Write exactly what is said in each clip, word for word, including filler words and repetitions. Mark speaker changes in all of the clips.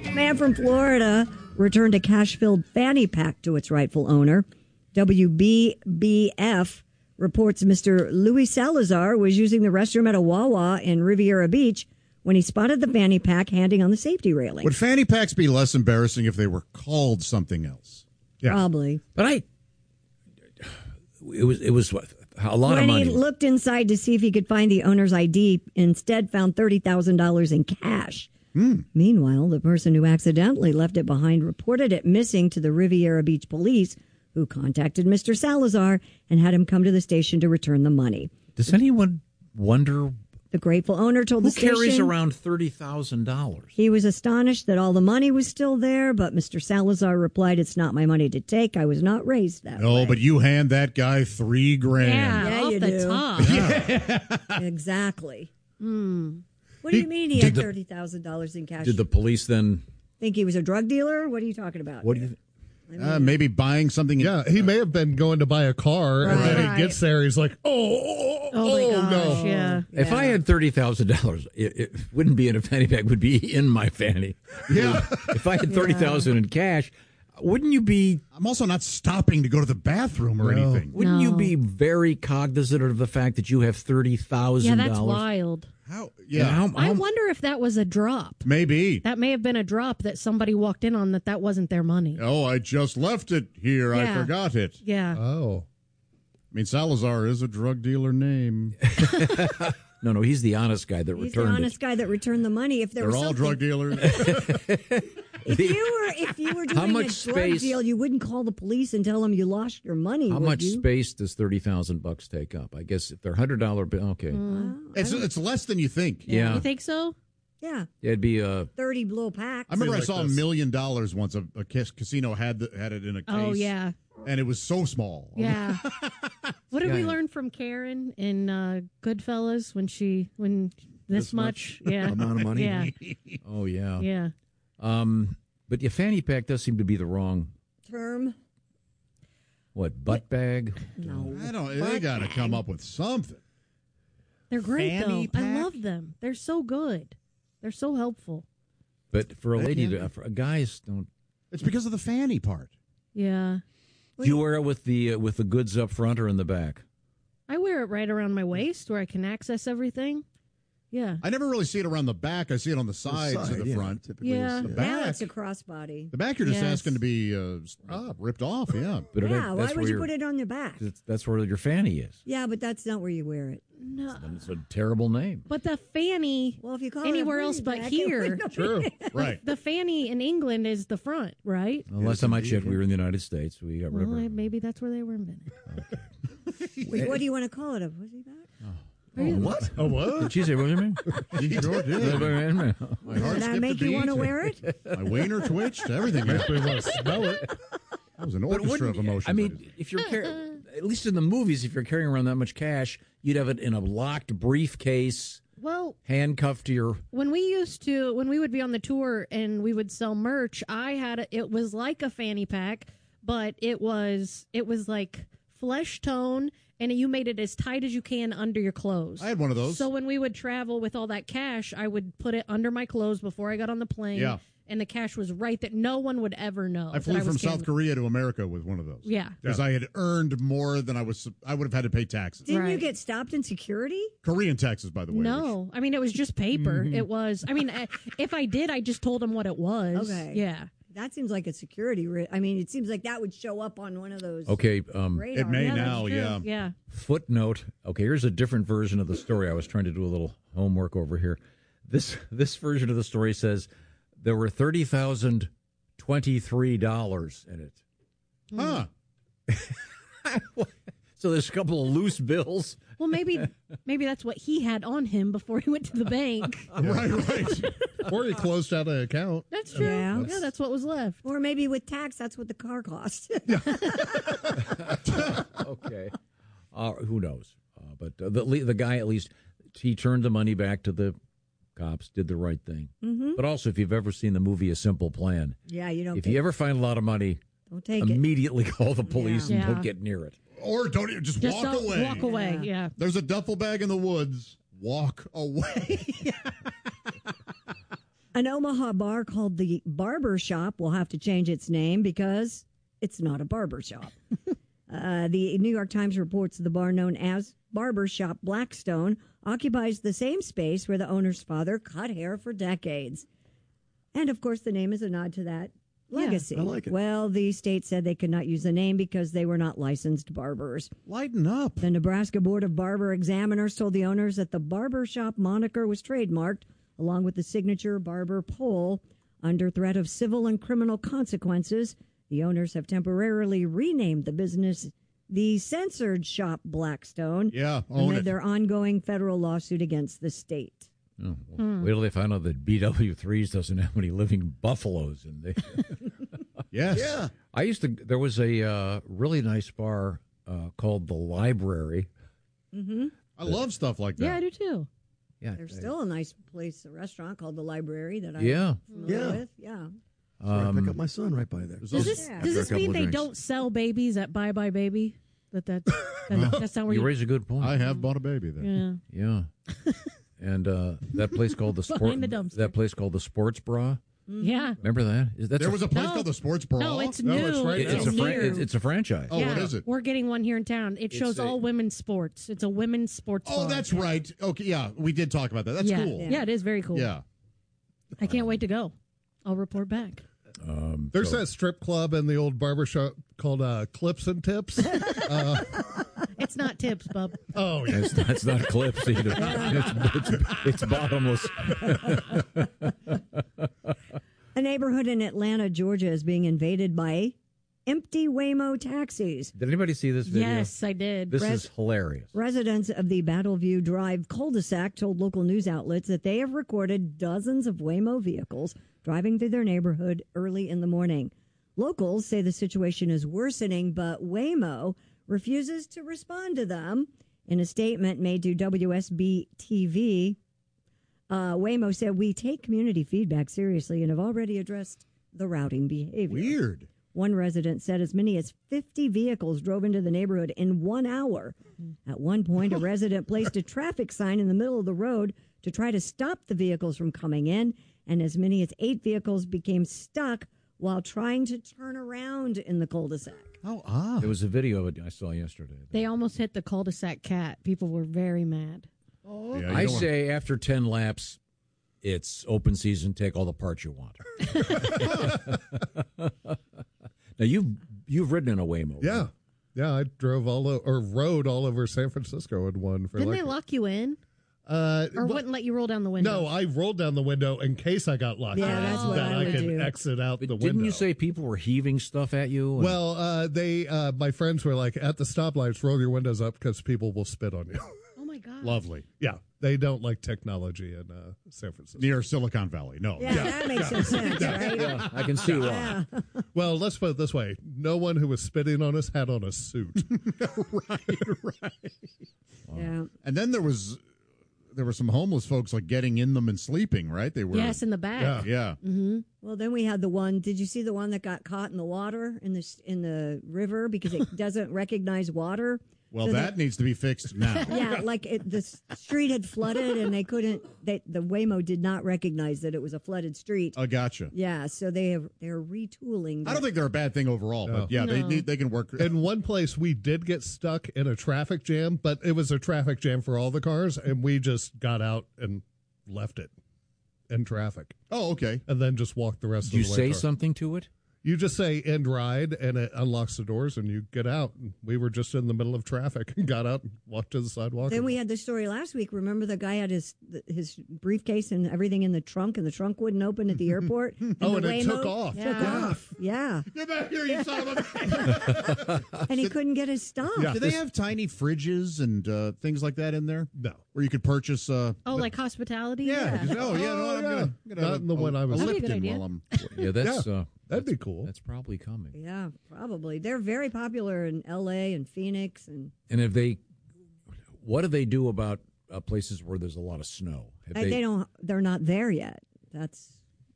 Speaker 1: Man from Florida returned a cash-filled fanny pack to its rightful owner. W B B F reports Mister Luis Salazar was using the restroom at a Wawa in Riviera Beach when he spotted the fanny pack hanging on the safety railing.
Speaker 2: Would fanny packs be less embarrassing if they were called something else?
Speaker 1: Yeah. Probably.
Speaker 3: But I, it was it was what, a lot
Speaker 1: when
Speaker 3: of money.
Speaker 1: When he looked inside to see if he could find the owner's I D, instead found thirty thousand dollars in cash.
Speaker 2: Hmm.
Speaker 1: Meanwhile, the person who accidentally left it behind reported it missing to the Riviera Beach police, who contacted Mister Salazar and had him come to the station to return the money.
Speaker 3: Does anyone wonder?
Speaker 1: The grateful owner told
Speaker 3: Who
Speaker 1: the station
Speaker 3: carries around thirty thousand dollars?
Speaker 1: He was astonished that all the money was still there, but Mister Salazar replied, "It's not my money to take. I was not raised that
Speaker 2: no,
Speaker 1: way."
Speaker 2: No, but you hand that guy three grand.
Speaker 4: Yeah,
Speaker 1: yeah
Speaker 4: off
Speaker 1: you
Speaker 4: the
Speaker 1: do.
Speaker 4: top.
Speaker 1: Yeah. Exactly. Mm. What do
Speaker 3: He-
Speaker 1: you mean he
Speaker 3: did
Speaker 1: had
Speaker 3: the-
Speaker 1: thirty thousand dollars in cash?
Speaker 3: Did the police then?
Speaker 1: Think he was a drug dealer? What are you talking about?
Speaker 3: What do you?
Speaker 1: I mean,
Speaker 2: Uh, maybe buying something.
Speaker 5: Yeah, he may have been going to buy a car, and then
Speaker 4: Right.
Speaker 5: he gets there, he's like, oh, oh,
Speaker 4: Oh, my
Speaker 5: oh,
Speaker 4: gosh,
Speaker 5: no.
Speaker 4: yeah.
Speaker 3: If I had thirty thousand dollars, it, it wouldn't be in a fanny pack; it would be in my fanny.
Speaker 2: Yeah.
Speaker 3: If I had thirty thousand in cash, wouldn't you be?
Speaker 2: I'm also not stopping to go to the bathroom or
Speaker 5: No.
Speaker 2: anything.
Speaker 3: Wouldn't you
Speaker 4: No.
Speaker 3: be very cognizant of the fact that you have thirty
Speaker 4: Yeah,
Speaker 3: thousand
Speaker 4: that's
Speaker 3: dollars?
Speaker 4: wild.
Speaker 2: How?
Speaker 3: Yeah.
Speaker 2: Yeah.
Speaker 3: How,
Speaker 4: I
Speaker 3: how,
Speaker 4: wonder if that was a drop.
Speaker 2: Maybe.
Speaker 4: That may have been a drop that somebody walked in on that that wasn't their money.
Speaker 2: Oh, I just left it here. I
Speaker 4: Yeah.
Speaker 2: forgot it.
Speaker 4: Yeah.
Speaker 5: Oh.
Speaker 2: I mean, Salazar is a drug dealer name.
Speaker 3: no, no, he's the honest guy that
Speaker 1: He's the
Speaker 3: returned
Speaker 1: honest
Speaker 3: it.
Speaker 1: guy that returned the money. If there
Speaker 2: They're
Speaker 1: was
Speaker 2: all
Speaker 1: something,
Speaker 2: drug dealers.
Speaker 1: if you were if you were
Speaker 3: How
Speaker 1: doing a
Speaker 3: much
Speaker 1: drug
Speaker 3: space-
Speaker 1: deal, you wouldn't call the police and tell them you lost your money.
Speaker 3: How
Speaker 1: would
Speaker 3: much
Speaker 1: you?
Speaker 3: space does thirty thousand bucks take up? I guess if they're hundred dollar bill, okay,
Speaker 2: it's it's less than you think.
Speaker 3: yeah,
Speaker 4: You think so?
Speaker 1: Yeah,
Speaker 3: it'd be uh,
Speaker 1: thirty blow packs.
Speaker 2: I remember I
Speaker 5: like
Speaker 2: saw
Speaker 5: this.
Speaker 2: a million dollars once. A, a cas- casino had the, had it in a case.
Speaker 4: Oh, yeah.
Speaker 2: And it was so small.
Speaker 4: Yeah. What did we
Speaker 3: Yeah.
Speaker 4: learn from Karen in uh, Goodfellas when she, when this,
Speaker 3: This
Speaker 4: much?
Speaker 3: much
Speaker 4: Yeah.
Speaker 3: amount of money.
Speaker 4: Yeah.
Speaker 3: Oh yeah,
Speaker 4: Yeah.
Speaker 3: Um, but your fanny pack does seem to be the wrong
Speaker 1: Term.
Speaker 3: what butt bag.
Speaker 1: No.
Speaker 2: I don't. They got to come up with something.
Speaker 4: They're great,
Speaker 2: Fanny
Speaker 4: though. I
Speaker 2: pack?
Speaker 4: love them. They're so good. They're so helpful.
Speaker 3: But for a
Speaker 2: They
Speaker 3: lady,
Speaker 2: can.
Speaker 3: to, for guys don't.
Speaker 2: It's because of the fanny part.
Speaker 4: Yeah.
Speaker 3: Do you wear it with the uh, with the goods up front or in the back?
Speaker 4: I wear it right around my waist where I can access everything. Yeah.
Speaker 2: I never really see it around the back. I see it on the sides
Speaker 5: side,
Speaker 2: of the
Speaker 5: yeah,
Speaker 2: front.
Speaker 5: typically
Speaker 4: Yeah.
Speaker 5: you'll see it.
Speaker 1: Now
Speaker 2: back.
Speaker 1: it's a crossbody.
Speaker 2: The back, you're just
Speaker 4: Yes.
Speaker 2: asking to be uh, ah, ripped off. Yeah.
Speaker 3: But it-
Speaker 1: Yeah, why
Speaker 3: that's
Speaker 1: would
Speaker 3: where
Speaker 1: you
Speaker 3: your-
Speaker 1: put it on your back?
Speaker 3: That's, that's where your fanny is.
Speaker 1: Yeah, but that's not where you wear it.
Speaker 4: No.
Speaker 3: And it's a terrible name.
Speaker 4: But the fanny,
Speaker 1: Well, if you call
Speaker 4: anywhere
Speaker 1: it a
Speaker 4: else but
Speaker 1: fanny pack,
Speaker 4: here.
Speaker 1: it wouldn't
Speaker 2: True. Right.
Speaker 4: the fanny in England is the front, right?
Speaker 3: Well, last time I checked, we were in the United States. We got rid
Speaker 4: Well,
Speaker 3: of
Speaker 4: I-
Speaker 3: it.
Speaker 4: maybe that's where they were invented.
Speaker 1: Wait, what do you want to call it? A pussy back?
Speaker 3: Oh, what?
Speaker 5: Oh, what?
Speaker 3: Did she say what do you mean?
Speaker 2: She sure did. My heart
Speaker 1: Does that
Speaker 2: skipped
Speaker 1: make
Speaker 2: a
Speaker 1: you want to
Speaker 2: beat.
Speaker 1: wear it?
Speaker 2: My wiener twitched. Everything.
Speaker 5: Makes me want to smell it.
Speaker 2: That was an
Speaker 3: But
Speaker 2: orchestra
Speaker 3: wouldn't-
Speaker 2: of emotions.
Speaker 3: I mean, if you're car- at least in the movies, if you're carrying around that much cash, you'd have it in a locked briefcase,
Speaker 4: Well,
Speaker 3: handcuffed to your.
Speaker 4: when we used to, when we would be on the tour and we would sell merch, I had a, it was like a fanny pack, but it was it was like flesh tone, and you made it as tight as you can under your clothes.
Speaker 2: I had one of those.
Speaker 4: So when we would travel with all that cash, I would put it under my clothes before I got on the plane.
Speaker 2: Yeah.
Speaker 4: And the cash was right that no one would ever know.
Speaker 2: I
Speaker 4: that
Speaker 2: flew
Speaker 4: was
Speaker 2: from
Speaker 4: carrying
Speaker 2: South Korea to America with one of those.
Speaker 4: Yeah.
Speaker 2: Because I had earned more than I was. I would have had to pay taxes.
Speaker 1: Didn't you
Speaker 4: Right.
Speaker 1: get stopped in security?
Speaker 2: Korean taxes, by the way.
Speaker 4: No, I mean it was just paper. It was. I mean, I- if I did, I just told him what it was.
Speaker 1: Okay.
Speaker 4: Yeah.
Speaker 1: That seems like a security. Ri- I mean, it seems like that would show up on one of those.
Speaker 3: Okay, um,
Speaker 1: radar.
Speaker 2: It may
Speaker 4: Yeah, that's
Speaker 2: now,
Speaker 4: true.
Speaker 2: yeah.
Speaker 4: Yeah.
Speaker 3: footnote. Okay, here's a different version of the story. I was trying to do a little homework over here. This this version of the story says there were thirty thousand twenty-three dollars in it.
Speaker 2: Huh.
Speaker 3: So there's a couple of loose bills.
Speaker 4: Well, maybe maybe that's what he had on him before he went to the bank.
Speaker 2: Right, right.
Speaker 5: Or he closed out an account.
Speaker 4: That's true.
Speaker 1: Yeah.
Speaker 4: Yeah, that's what was left.
Speaker 1: Or maybe with tax, that's what the car cost.
Speaker 3: Okay, uh, who knows? Uh, but uh, the the guy at least he turned the money back to the cops, did the right thing. Mm-hmm. But also, if you've ever seen the movie A Simple Plan,
Speaker 1: yeah, you don't.
Speaker 3: if
Speaker 1: get-
Speaker 3: you ever find a lot of money,
Speaker 1: don't take it.
Speaker 3: immediately call the police and
Speaker 4: Yeah.
Speaker 3: don't get near it.
Speaker 2: Or don't even, just,
Speaker 4: Just
Speaker 2: walk
Speaker 4: don't
Speaker 2: away.
Speaker 4: walk away.
Speaker 1: Yeah.
Speaker 4: Yeah.
Speaker 2: There's a duffel bag in the woods. Walk away.
Speaker 1: An Omaha bar called the Barber Shop will have to change its name because it's not a barber shop. uh, the New York Times reports the bar known as Barber Shop Blackstone occupies the same space where the owner's father cut hair for decades. And, of course, the name is a nod to that legacy.
Speaker 6: I like it.
Speaker 1: Well, the state said they could not use the name because they were not licensed barbers.
Speaker 2: Lighten up.
Speaker 1: The Nebraska Board of Barber Examiners told the owners that the barber shop moniker was trademarked, along with the signature barber pole. Under threat of civil and criminal consequences, the owners have temporarily renamed the business the Censored Shop Blackstone
Speaker 2: Yeah, own
Speaker 1: amid
Speaker 2: it.
Speaker 1: their ongoing federal lawsuit against the state.
Speaker 3: Oh, well, Wait till they find out that B W threes doesn't have any living buffaloes in there.
Speaker 2: Yes.
Speaker 6: Yeah.
Speaker 3: I used to. There was a uh, really nice bar uh, called the Library.
Speaker 2: I love stuff like that.
Speaker 4: Yeah, I do too.
Speaker 3: Yeah,
Speaker 1: There's still a nice place, a restaurant called the Library that I'm
Speaker 3: Yeah.
Speaker 1: familiar
Speaker 6: Yeah.
Speaker 1: with. Yeah.
Speaker 6: So I
Speaker 3: Um,
Speaker 6: pick up my son right by there.
Speaker 2: There's
Speaker 4: Does
Speaker 2: also-
Speaker 4: this
Speaker 1: Yeah.
Speaker 4: does this
Speaker 6: After a couple
Speaker 4: mean
Speaker 6: of
Speaker 4: they
Speaker 6: drinks.
Speaker 4: don't sell babies at Bye Bye Baby? That that, that that's not where
Speaker 3: you
Speaker 4: you.
Speaker 3: raise a good point.
Speaker 2: I have bought a baby there.
Speaker 4: Yeah.
Speaker 3: Yeah, and uh, that place called the sport.
Speaker 4: Behind the dumpster.
Speaker 3: That place called the Sports Bra.
Speaker 4: Yeah.
Speaker 3: Remember that? Is that
Speaker 2: There was a place
Speaker 4: No.
Speaker 2: called the Sports Bra.
Speaker 4: No, it's
Speaker 5: No,
Speaker 4: new.
Speaker 5: it's right
Speaker 3: It's,
Speaker 5: now.
Speaker 3: a fran-
Speaker 4: new.
Speaker 3: it's, it's a franchise.
Speaker 2: Oh,
Speaker 4: yeah.
Speaker 2: what is it?
Speaker 4: We're getting one here in town. It shows
Speaker 3: a-
Speaker 4: all women's sports. It's a women's sports.
Speaker 2: Oh,
Speaker 4: bar.
Speaker 2: that's right. Okay, yeah, we did talk about that. That's
Speaker 4: yeah.
Speaker 2: cool.
Speaker 4: Yeah, it is very cool.
Speaker 2: Yeah.
Speaker 4: I can't wait to go. I'll report back.
Speaker 3: Um,
Speaker 5: There's
Speaker 3: so-
Speaker 5: that strip club in the old barber shop called uh, Clips and Tips. uh,
Speaker 4: It's not tips, bub.
Speaker 5: oh, yeah.
Speaker 3: It's not, it's not clips either. It's, it's, it's bottomless.
Speaker 1: A neighborhood in Atlanta, Georgia is being invaded by empty Waymo taxis.
Speaker 3: Did anybody see this video?
Speaker 4: Yes, I did.
Speaker 3: This
Speaker 1: Res-
Speaker 3: is hilarious.
Speaker 1: Residents of the Battleview Drive cul-de-sac told local news outlets that they have recorded dozens of Waymo vehicles driving through their neighborhood early in the morning. Locals say the situation is worsening, but Waymo refuses to respond to them. In a statement made to W S B T V, uh, Waymo said, "We take community feedback seriously and have already addressed the routing behavior."
Speaker 2: Weird.
Speaker 1: One resident said as many as fifty vehicles drove into the neighborhood in one hour. At one point, a resident placed a traffic sign in the middle of the road to try to stop the vehicles from coming in, and as many as eight vehicles became stuck while trying to turn around in the cul-de-sac.
Speaker 2: How odd.
Speaker 3: There was a video of it I saw yesterday.
Speaker 4: They almost hit the cul-de-sac cat. People were very mad.
Speaker 2: Yeah, you
Speaker 3: I
Speaker 2: don't want-
Speaker 3: say after ten laps, it's open season. Take all the parts you want. Now you've you've ridden in a Waymo.
Speaker 5: Yeah.
Speaker 3: right?
Speaker 5: Yeah, I drove all o- or rode all over San Francisco in one for
Speaker 4: Didn't
Speaker 5: like
Speaker 4: they lock you in,
Speaker 5: uh
Speaker 4: or
Speaker 5: well,
Speaker 4: wouldn't let you roll down the window?
Speaker 5: no, I rolled down the window in case I got locked.
Speaker 1: Yeah,
Speaker 5: in,
Speaker 1: that's what
Speaker 5: that
Speaker 1: I would
Speaker 5: could
Speaker 1: do.
Speaker 5: exit out
Speaker 3: But
Speaker 5: the
Speaker 3: didn't
Speaker 5: window.
Speaker 3: you say people were heaving stuff at you? and-
Speaker 5: Well, uh, they uh, my friends were like, at the stoplights, roll your windows up because people will spit on you.
Speaker 4: Oh my god.
Speaker 2: Lovely.
Speaker 5: Yeah, they don't like technology in uh, San Francisco.
Speaker 2: Near Silicon Valley. No.
Speaker 1: Yeah, that makes some sense, right?
Speaker 3: yeah, I can see why.
Speaker 1: Yeah.
Speaker 5: Well, let's put it this way: no one who was spitting on us had on a suit.
Speaker 2: right, right.
Speaker 1: Yeah.
Speaker 2: And then there was there were some homeless folks like getting in them and sleeping, right? They were
Speaker 4: Yes, in the back.
Speaker 5: Yeah.
Speaker 2: Yeah.
Speaker 1: Well, then we had the one. Did you see the one that got caught in the water in the in the river because it doesn't recognize water?
Speaker 2: Well,
Speaker 1: So
Speaker 2: that needs to be fixed now.
Speaker 1: Yeah, like it, the street had flooded and they couldn't. They, the Waymo did not recognize that it was a flooded street.
Speaker 2: I gotcha.
Speaker 1: Yeah, so they have they're retooling.
Speaker 2: I don't
Speaker 1: that.
Speaker 2: think they're a bad thing overall,
Speaker 5: No.
Speaker 2: but yeah, they
Speaker 4: No.
Speaker 2: need they can work.
Speaker 5: In one place, we did get stuck in a traffic jam, but it was a traffic jam for all the cars, and we just got out and left it in traffic,
Speaker 2: Oh, okay.
Speaker 5: and then just walked the rest
Speaker 3: Did you
Speaker 5: of the way.
Speaker 3: say
Speaker 5: across.
Speaker 3: something to it?
Speaker 5: You just say end ride, and it unlocks the doors, and you get out. And we were just in the middle of traffic and got out and walked to the sidewalk.
Speaker 1: Then we had this story last week. Remember the guy had his his briefcase and everything in the trunk, and the trunk wouldn't open at the airport.
Speaker 5: Oh,
Speaker 1: the
Speaker 5: and it took off.
Speaker 1: Took
Speaker 4: Yeah.
Speaker 1: off. Yeah,
Speaker 2: Get back here, you son of a.
Speaker 1: and he couldn't get his stuff.
Speaker 5: Yeah.
Speaker 2: Do they have tiny fridges and uh, things like that in there
Speaker 5: No.
Speaker 2: where you could purchase? Uh,
Speaker 4: Oh, like hospitality?
Speaker 2: yeah.
Speaker 1: Yeah.
Speaker 2: Oh, yeah. No,
Speaker 5: Oh,
Speaker 2: I'm
Speaker 5: yeah.
Speaker 2: gonna, I'm gonna
Speaker 5: Not
Speaker 2: have
Speaker 5: in the
Speaker 2: a,
Speaker 5: one I was-
Speaker 2: a
Speaker 4: That'd be a good
Speaker 2: Lipton
Speaker 4: idea.
Speaker 2: while I'm.
Speaker 3: Yeah, that's uh,
Speaker 5: That'd be
Speaker 3: that's-
Speaker 5: cool.
Speaker 3: That's probably coming.
Speaker 1: Yeah, probably. They're very popular in L A and Phoenix, and
Speaker 3: And if they, what do they do about uh, places where there's a lot of snow? Have
Speaker 1: they, they don't. They're not there yet. That's.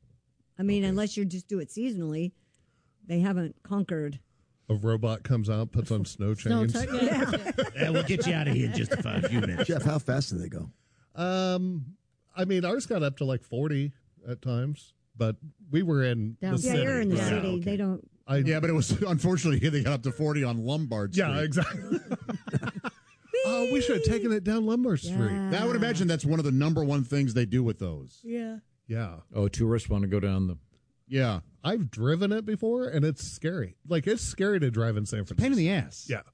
Speaker 1: I mean,
Speaker 3: Okay.
Speaker 1: unless you just do it seasonally, they haven't conquered.
Speaker 5: A robot comes out, puts on snow
Speaker 4: No,
Speaker 5: chains.
Speaker 4: t- yeah.
Speaker 7: Yeah, we'll get you out of here in just a few minutes.
Speaker 6: Jeff, how fast do they go?
Speaker 5: Um, I mean, ours got up to like forty at times, but we were in
Speaker 4: Down
Speaker 5: the
Speaker 4: south.
Speaker 1: Yeah,
Speaker 5: city.
Speaker 1: you're in the
Speaker 2: Yeah,
Speaker 1: city.
Speaker 2: okay.
Speaker 1: They don't.
Speaker 5: I,
Speaker 2: Yeah, but it was unfortunately they got up to forty on Lombard Street.
Speaker 5: yeah, exactly. Oh, we should have taken it down Lombard Street.
Speaker 1: Yeah.
Speaker 2: I would imagine that's one of the number one things they do with those.
Speaker 1: Yeah.
Speaker 5: Yeah.
Speaker 3: Oh, tourists want to go down the.
Speaker 2: Yeah.
Speaker 5: I've driven it before, and it's scary. Like, it's scary to drive in San Francisco.
Speaker 2: Pain in the ass.
Speaker 5: Yeah.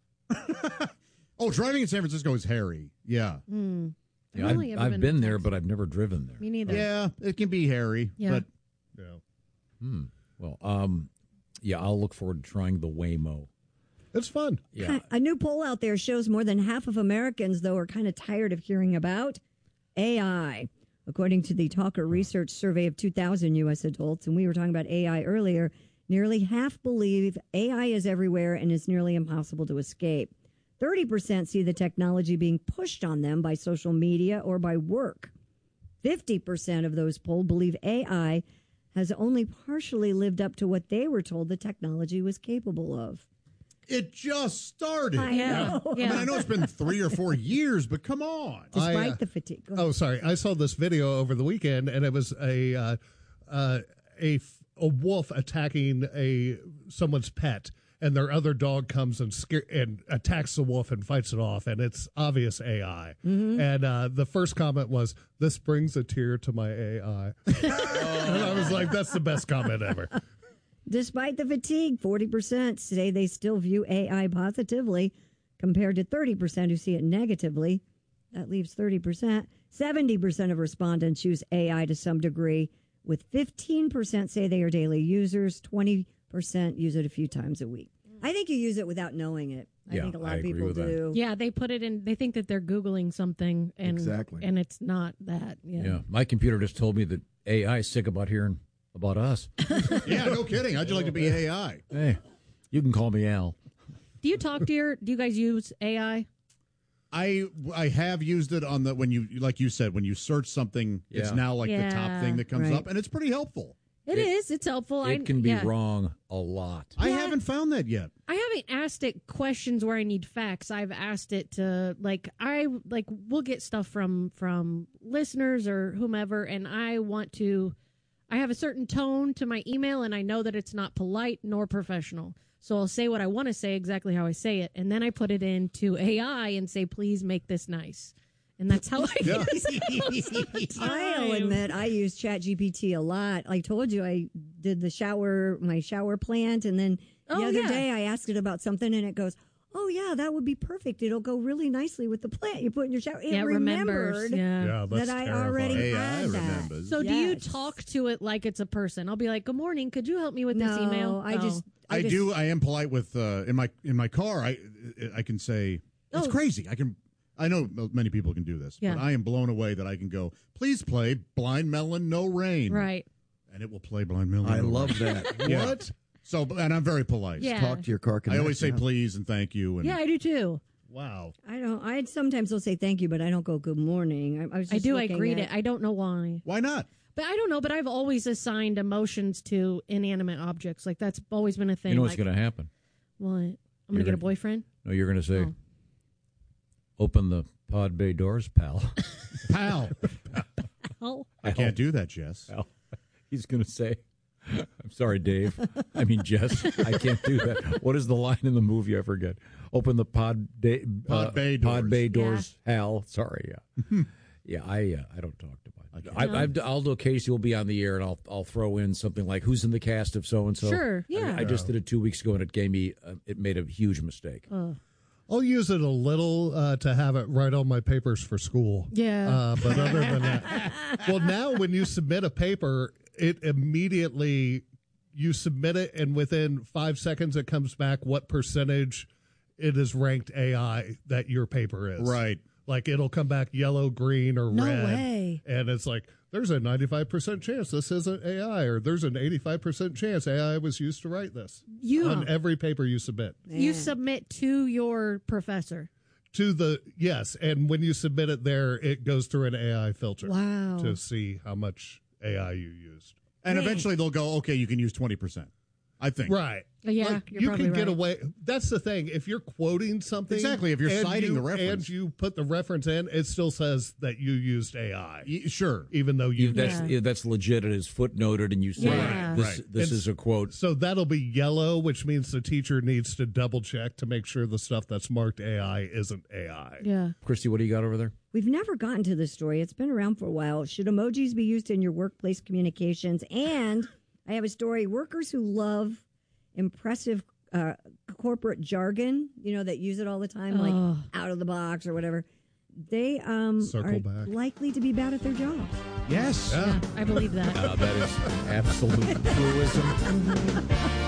Speaker 2: Oh, driving in San Francisco is hairy. Yeah.
Speaker 4: Mm.
Speaker 3: Yeah,
Speaker 4: I've
Speaker 3: I've,
Speaker 4: only ever
Speaker 3: I've
Speaker 4: been
Speaker 3: been
Speaker 4: to
Speaker 3: there,
Speaker 4: Texas.
Speaker 3: but I've never driven there.
Speaker 4: Me neither.
Speaker 2: Yeah, it can be hairy.
Speaker 4: Yeah.
Speaker 2: But
Speaker 5: Yeah.
Speaker 3: Hmm. Well, um, yeah, I'll look forward to trying the Waymo.
Speaker 5: It's fun.
Speaker 3: Yeah.
Speaker 1: A new poll out there shows more than half of Americans, though, are kind of tired of hearing about A I. According to the Talker Research survey of two thousand U S adults, and we were talking about A I earlier, nearly half believe A I is everywhere and is nearly impossible to escape. thirty percent see the technology being pushed on them by social media or by work. fifty percent of those polled believe A I has only partially lived up to what they were told the technology was capable of.
Speaker 2: it just started.
Speaker 1: I
Speaker 4: Yeah.
Speaker 1: know.
Speaker 2: I mean, I know it's been three or four years, but come on.
Speaker 1: Despite
Speaker 5: I, uh,
Speaker 1: the fatigue. Go ahead.
Speaker 5: Oh, sorry. I saw this video over the weekend, and it was a uh, uh, a f- a wolf attacking a someone's pet, and their other dog comes and scare, and attacks the wolf and fights it off, and it's obvious A I. And uh, the first comment was, "This brings a tear to my A I," and I was like, "That's the best comment ever."
Speaker 1: Despite the fatigue, forty percent say they still view A I positively compared to thirty percent who see it negatively. That leaves thirty percent. seventy percent of respondents use A I to some degree, with fifteen percent say they are daily users, twenty percent use it a few times a week. I think you use it without knowing it. I
Speaker 3: Yeah,
Speaker 1: think a lot
Speaker 3: I
Speaker 1: of
Speaker 3: agree
Speaker 1: people
Speaker 3: with that.
Speaker 1: do.
Speaker 4: Yeah, they put it in. They think that they're Googling something, and
Speaker 6: Exactly.
Speaker 4: and it's not that. Yeah.
Speaker 3: Yeah, my computer just told me that A I is sick about hearing about us.
Speaker 2: Yeah, no kidding. I'd just like to be A I.
Speaker 3: Hey, you can call me Al.
Speaker 4: Do you talk to your? Do you guys use A I?
Speaker 2: I I have used it on the when you like you said when you search something, it's
Speaker 3: Yeah.
Speaker 2: now like the top
Speaker 4: Yeah,
Speaker 2: thing that comes
Speaker 1: right.
Speaker 2: up, and it's pretty helpful.
Speaker 4: It is. It's helpful. I,
Speaker 3: It can be
Speaker 4: yeah.
Speaker 3: wrong a lot.
Speaker 2: I
Speaker 4: Yeah.
Speaker 2: haven't found that yet.
Speaker 4: I haven't asked it questions where I need facts. I've asked it to like I like we'll get stuff from from listeners or whomever, and I want to. I have a certain tone to my email, and I know that it's not polite nor professional. So I'll say what I want to say exactly how I say it, and then I put it into A I and say, "Please make this nice." And that's how I
Speaker 2: Yeah.
Speaker 4: use it.
Speaker 1: I'll admit I use ChatGPT a lot. I told you I did the shower, my shower plant, and then the
Speaker 4: Oh,
Speaker 1: other
Speaker 4: yeah.
Speaker 1: day I asked it about something, and it goes, "Oh yeah, that would be perfect. It'll go really nicely with the plant you put in your shower." It
Speaker 4: Yeah, it remembers.
Speaker 1: remembered
Speaker 4: Yeah.
Speaker 5: Yeah, that's
Speaker 1: that I
Speaker 5: terrifying.
Speaker 1: already
Speaker 2: A I
Speaker 1: had that.
Speaker 2: remembers.
Speaker 4: So do you
Speaker 1: Yes.
Speaker 4: talk to it like it's a person? I'll be like, "Good morning. Could you help me with
Speaker 1: no,
Speaker 4: this email?"
Speaker 1: I
Speaker 4: Oh.
Speaker 1: just I,
Speaker 2: I
Speaker 1: just,
Speaker 2: do. I am polite with uh, in my in my car. I I can say it's
Speaker 4: Oh.
Speaker 2: crazy. I can. I know many people can do this,
Speaker 4: Yeah.
Speaker 2: but I am blown away that I can go. Please play Blind Melon, No Rain,
Speaker 4: Right.
Speaker 2: and it will play Blind Melon.
Speaker 6: I
Speaker 2: No
Speaker 6: love
Speaker 2: Rain.
Speaker 6: that.
Speaker 2: Yeah.
Speaker 6: What?
Speaker 2: So, and I'm very polite.
Speaker 4: Yeah.
Speaker 6: Talk to your car.
Speaker 2: I
Speaker 6: Connect,
Speaker 2: always say
Speaker 6: yeah.
Speaker 2: please and thank you. And
Speaker 4: Yeah, I do too.
Speaker 5: Wow.
Speaker 1: I don't. I sometimes will say thank you, but I don't go good morning. I, I was.
Speaker 4: I
Speaker 1: Just
Speaker 4: do. I
Speaker 1: looking
Speaker 4: greet
Speaker 1: at-
Speaker 4: it. I don't know why.
Speaker 2: why not?
Speaker 4: But I don't know. But I've always assigned emotions to inanimate objects. Like that's always been a thing.
Speaker 3: You know what's
Speaker 4: like,
Speaker 3: going to happen?
Speaker 4: What? I'm
Speaker 3: You're
Speaker 4: gonna get a
Speaker 3: gonna-
Speaker 4: boyfriend.
Speaker 3: No, you're going to say,
Speaker 4: Oh.
Speaker 3: open the pod bay doors, pal.
Speaker 2: Pal,
Speaker 4: Oh,
Speaker 2: I can't do that, Jess.
Speaker 3: Pal. He's going to say, I'm sorry, Dave. I mean, Jess, I can't do that. What is the line in the movie? I forget. Open the pod, da-
Speaker 2: Pod
Speaker 3: uh,
Speaker 2: bay
Speaker 3: Pod
Speaker 2: doors.
Speaker 3: bay doors, Hal. Sorry, yeah. yeah, I uh, I don't talk to my. I, I, I, I'll do Casey will be on the air, and I'll I'll throw in something like, "Who's in the cast of so and so?"
Speaker 4: Sure, yeah.
Speaker 3: I, I just did it two weeks ago, and it gave me uh, it made a huge mistake.
Speaker 4: Uh,
Speaker 5: I'll use it a little uh, to have it write on my papers for school.
Speaker 4: Yeah.
Speaker 5: Uh, but other than that, well, now when you submit a paper, it immediately you submit it, and within five seconds, it comes back what percentage it is ranked A I that your paper is.
Speaker 2: Right.
Speaker 5: Like it'll come back yellow, green, or
Speaker 1: No
Speaker 5: red.
Speaker 1: way.
Speaker 5: And it's like, there's a ninety-five percent chance this isn't A I, or there's an eighty-five percent chance A I was used to write this
Speaker 4: you
Speaker 5: on every paper you submit.
Speaker 4: you
Speaker 1: Man.
Speaker 4: submit to your professor.
Speaker 5: To the, yes, and when you submit it there, it goes through an A I filter
Speaker 1: Wow.
Speaker 5: to see how much A I you used.
Speaker 2: And
Speaker 1: Man.
Speaker 2: eventually they'll go, okay, you can use twenty percent. I think.
Speaker 5: Right.
Speaker 4: Yeah,
Speaker 5: Like,
Speaker 4: you're
Speaker 5: you
Speaker 4: probably
Speaker 5: can get
Speaker 4: right.
Speaker 5: away. That's the thing. If you're quoting something,
Speaker 2: Exactly, if you're
Speaker 5: and
Speaker 2: citing
Speaker 5: you-
Speaker 2: the reference.
Speaker 5: and you put the reference in, it still says that you used A I,
Speaker 2: Y- Sure.
Speaker 5: even though you.
Speaker 3: You, that's
Speaker 4: Yeah.
Speaker 3: yeah, that's legit. It is footnoted, and you say
Speaker 4: Yeah.
Speaker 3: this.
Speaker 5: Right.
Speaker 3: This
Speaker 5: And
Speaker 3: is a quote.
Speaker 5: So that'll be yellow, which means the teacher needs to double check to make sure the stuff that's marked A I isn't A I.
Speaker 4: Yeah.
Speaker 3: Christy, what do you got over there?
Speaker 1: We've never gotten to this story. It's been around for a while. Should emojis be used in your workplace communications? And I have a story. Workers who love impressive uh, corporate jargon, you know, that use it all the time,
Speaker 4: Oh.
Speaker 1: like out of the box or whatever, they um,
Speaker 5: Circle
Speaker 1: are
Speaker 5: back.
Speaker 1: likely to be bad at their jobs.
Speaker 2: Yes.
Speaker 4: Yeah, I believe that.
Speaker 3: Uh, that is absolute truism.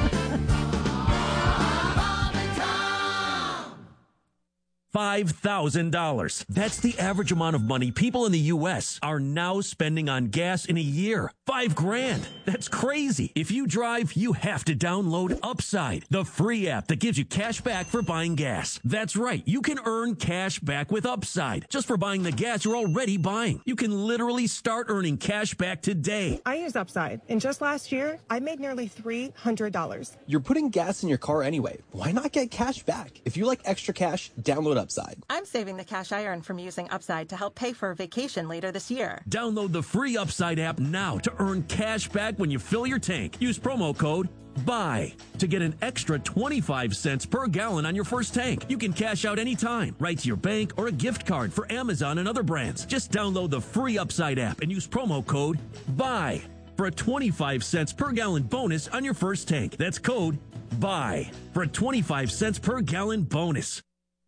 Speaker 6: five thousand dollars. That's the average amount of money people in the U S are now spending on gas in a year. Five grand. That's crazy. If you drive, you have to download Upside, the free app that gives you cash back for buying gas. That's right. You can earn cash back with Upside just for buying the gas you're already buying. You can literally start earning cash back today.
Speaker 8: I used Upside, and just last year, I made nearly three hundred dollars.
Speaker 9: You're putting gas in your car anyway. Why not get cash back? If you like extra cash, download Upside.
Speaker 8: I'm saving the cash I earn from using Upside to help pay for a vacation later this year.
Speaker 6: Download the free Upside app now to earn cash back when you fill your tank. Use promo code BUY to get an extra twenty-five cents per gallon on your first tank. You can cash out anytime, right to your bank or a gift card for Amazon and other brands. Just download the free Upside app and use promo code BUY for a twenty-five cents per gallon bonus on your first tank. That's code BUY for a twenty-five cents per gallon bonus.